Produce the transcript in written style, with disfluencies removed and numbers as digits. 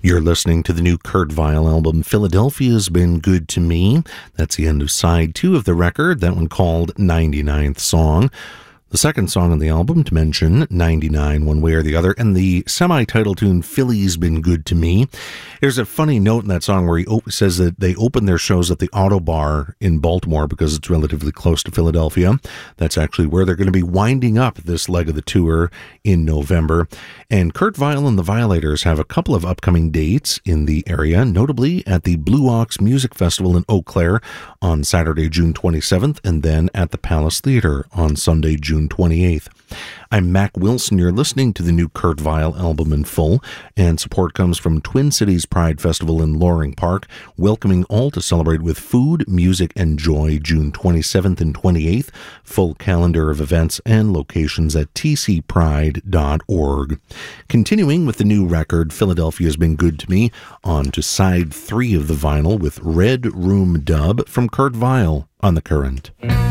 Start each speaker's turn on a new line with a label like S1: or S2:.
S1: You're listening to the new Kurt Vile album, Philadelphia's Been Good to Me. That's the end of side 2 of the record, that one called 99th Song. The second song on the album to mention, 99 one way or the other, and the semi-title tune, Philly's Been Good to Me. There's a funny note in that song where he says that they open their shows at the Auto Bar in Baltimore because it's relatively close to Philadelphia. That's actually where they're going to be winding up this leg of the tour in November. And Kurt Vile and the Violators have a couple of upcoming dates in the area, notably at the Blue Ox Music Festival in Eau Claire on Saturday, June 27th, and then at the Palace Theater on Sunday, June 28th. I'm Mac Wilson. You're listening to the new Kurt Vile album in full, and support comes from Twin Cities Pride Festival in Loring Park, welcoming all to celebrate with food, music, and joy June 27th and 28th. Full calendar of events and locations at tcpride.org. Continuing with the new record, Philadelphia's Been Good to Me, on to side 3 of the vinyl with Red Room Dub from Kurt Vile on The Current.